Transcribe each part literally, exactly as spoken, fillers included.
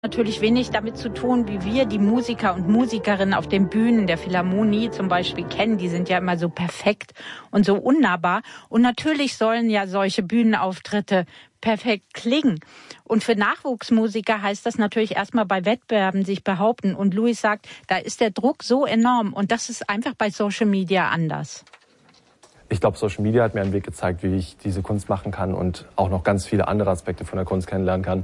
Natürlich wenig damit zu tun, wie wir die Musiker und Musikerinnen auf den Bühnen der Philharmonie zum Beispiel kennen. Die sind ja immer so perfekt und so unnahbar. Und natürlich sollen ja solche Bühnenauftritte perfekt klingen. Und für Nachwuchsmusiker heißt das natürlich erstmal bei Wettbewerben sich behaupten. Und Louis sagt, da ist der Druck so enorm. Und das ist einfach bei Social Media anders. Ich glaube, Social Media hat mir einen Weg gezeigt, wie ich diese Kunst machen kann und auch noch ganz viele andere Aspekte von der Kunst kennenlernen kann.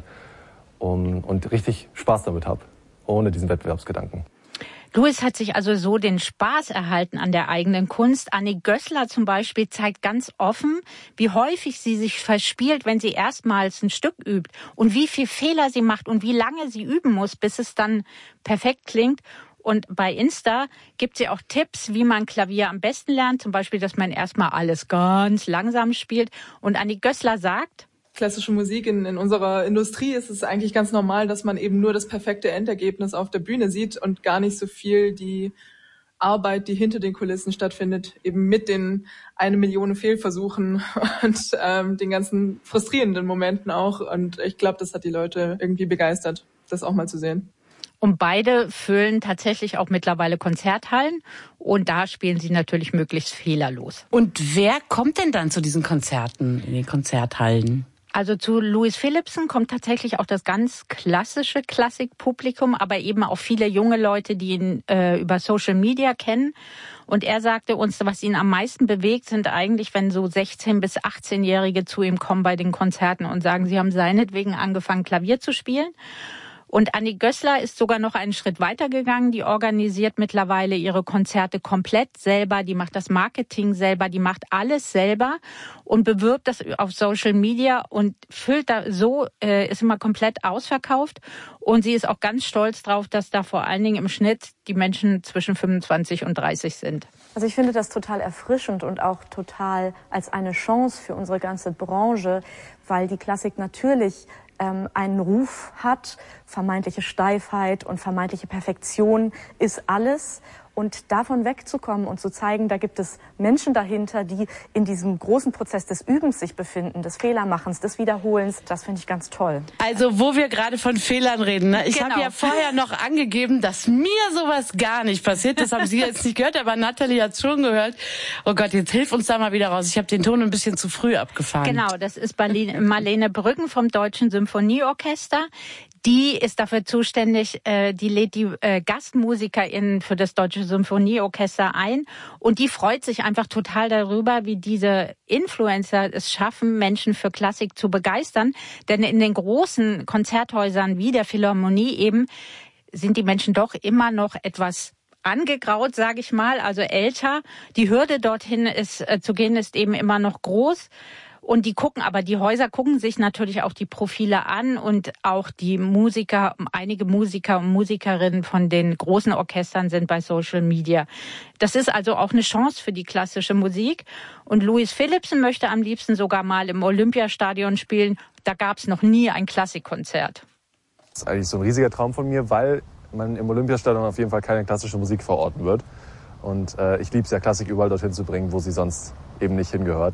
Um, und richtig Spaß damit habe, ohne diesen Wettbewerbsgedanken. Louis hat sich also so den Spaß erhalten an der eigenen Kunst. Annie Gößler zum Beispiel zeigt ganz offen, wie häufig sie sich verspielt, wenn sie erstmals ein Stück übt und wie viel Fehler sie macht und wie lange sie üben muss, bis es dann perfekt klingt. Und bei Insta gibt sie auch Tipps, wie man Klavier am besten lernt. Zum Beispiel, dass man erstmal alles ganz langsam spielt. Und Annie Gößler sagt: Klassische Musik in, in unserer Industrie ist es eigentlich ganz normal, dass man eben nur das perfekte Endergebnis auf der Bühne sieht und gar nicht so viel die Arbeit, die hinter den Kulissen stattfindet, eben mit den eine Million Fehlversuchen und ähm, den ganzen frustrierenden Momenten auch. Und ich glaube, das hat die Leute irgendwie begeistert, das auch mal zu sehen. Und beide füllen tatsächlich auch mittlerweile Konzerthallen. Und da spielen sie natürlich möglichst fehlerlos. Und wer kommt denn dann zu diesen Konzerten in den Konzerthallen? Also zu Louis Philippson kommt tatsächlich auch das ganz klassische Klassikpublikum, aber eben auch viele junge Leute, die ihn äh, über Social Media kennen. Und er sagte uns, was ihn am meisten bewegt, sind eigentlich, wenn so sechzehn- bis achtzehnjährige zu ihm kommen bei den Konzerten und sagen, sie haben seinetwegen angefangen, Klavier zu spielen. Und Annie Gößler ist sogar noch einen Schritt weiter gegangen. Die organisiert mittlerweile ihre Konzerte komplett selber. Die macht das Marketing selber. Die macht alles selber und bewirbt das auf Social Media und füllt da so, äh, ist immer komplett ausverkauft. Und sie ist auch ganz stolz drauf, dass da vor allen Dingen im Schnitt die Menschen zwischen fünfundzwanzig und dreißig sind. Also ich finde das total erfrischend und auch total als eine Chance für unsere ganze Branche, weil die Klassik natürlich ähm, einen Ruf hat. Vermeintliche Steifheit und vermeintliche Perfektion ist alles. Und davon wegzukommen und zu zeigen, da gibt es Menschen dahinter, die in diesem großen Prozess des Übens sich befinden, des Fehlermachens, des Wiederholens, das finde ich ganz toll. Also wo wir gerade von Fehlern reden, ne? Ich Genau. habe ja vorher noch angegeben, dass mir sowas gar nicht passiert. Das haben Sie jetzt nicht gehört, aber Nathalie hat es schon gehört. Oh Gott, jetzt hilf uns da mal wieder raus. Ich habe den Ton ein bisschen zu früh abgefahren. Genau, das ist Marlene Brücken vom Deutschen Symphonieorchester. Die ist dafür zuständig, äh, die lädt die äh, GastmusikerInnen für das Deutsche Symphonieorchester ein. Und die freut sich einfach total darüber, wie diese Influencer es schaffen, Menschen für Klassik zu begeistern. Denn in den großen Konzerthäusern wie der Philharmonie eben sind die Menschen doch immer noch etwas angegraut, sage ich mal, also älter. Die Hürde dorthin ist, äh, zu gehen ist eben immer noch groß. Und die gucken, aber die Häuser gucken sich natürlich auch die Profile an und auch die Musiker, einige Musiker und Musikerinnen von den großen Orchestern sind bei Social Media. Das ist also auch eine Chance für die klassische Musik. Und Louis Philippson möchte am liebsten sogar mal im Olympiastadion spielen. Da gab es noch nie ein Klassikkonzert. Das ist eigentlich so ein riesiger Traum von mir, weil man im Olympiastadion auf jeden Fall keine klassische Musik verorten wird. Und äh, ich liebe es ja, Klassik überall dorthin zu bringen, wo sie sonst eben nicht hingehört.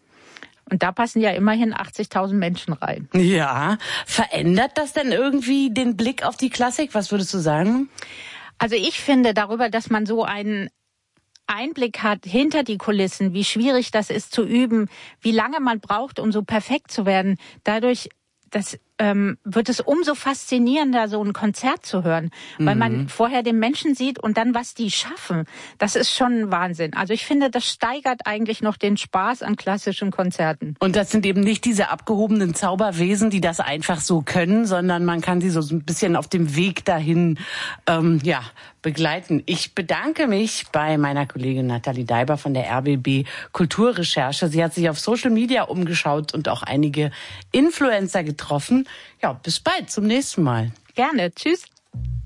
Und da passen ja immerhin achtzigtausend Menschen rein. Ja, verändert das denn irgendwie den Blick auf die Klassik? Was würdest du sagen? Also ich finde darüber, dass man so einen Einblick hat hinter die Kulissen, wie schwierig das ist zu üben, wie lange man braucht, um so perfekt zu werden, dadurch das ähm, wird es umso faszinierender, so ein Konzert zu hören, weil mhm. man vorher den Menschen sieht und dann, was die schaffen. Das ist schon ein Wahnsinn. Also ich finde, das steigert eigentlich noch den Spaß an klassischen Konzerten. Und das sind eben nicht diese abgehobenen Zauberwesen, die das einfach so können, sondern man kann sie so ein bisschen auf dem Weg dahin ähm, ja, begleiten. Ich bedanke mich bei meiner Kollegin Nathalie Deiber von der R B B Kulturrecherche. Sie hat sich auf Social Media umgeschaut und auch einige Influencer getroffen. Ja, bis bald, zum nächsten Mal. Gerne, tschüss.